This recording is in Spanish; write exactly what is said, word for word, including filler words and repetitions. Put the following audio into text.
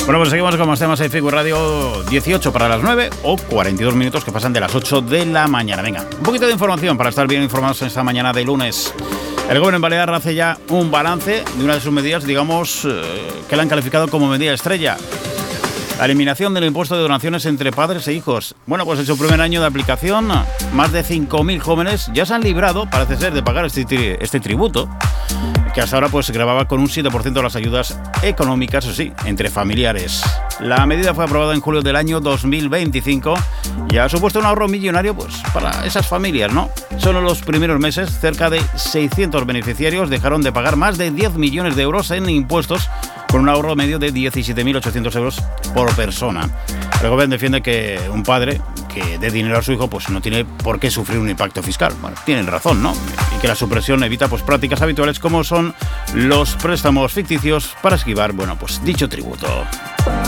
Bueno, pues seguimos con más temas en Figu Radio. Dieciocho para las nueve o cuarenta y dos minutos que pasan de las ocho de la mañana. Venga, un poquito de información para estar bien informados esta mañana de lunes. El gobierno en Baleares hace ya un balance de una de sus medidas, digamos, eh, que la han calificado como medida estrella. La eliminación del impuesto de donaciones entre padres e hijos. Bueno, pues en su primer año de aplicación, más de cinco mil jóvenes ya se han librado, parece ser, de pagar este, tri- este tributo, que hasta ahora pues se grababa con un siete por ciento de las ayudas económicas, eso sí, entre familiares. La medida fue aprobada en julio del año dos mil veinticinco y ha supuesto un ahorro millonario pues para esas familias, ¿no? Solo en los primeros meses, cerca de seiscientos beneficiarios dejaron de pagar más de diez millones de euros en impuestos, con un ahorro medio de diecisiete mil ochocientos euros por persona. El gobierno defiende que un padre que dé dinero a su hijo pues no tiene por qué sufrir un impacto fiscal. Bueno, tienen razón, ¿no? Y que la supresión evita pues prácticas habituales como son los préstamos ficticios para esquivar, bueno, pues dicho tributo.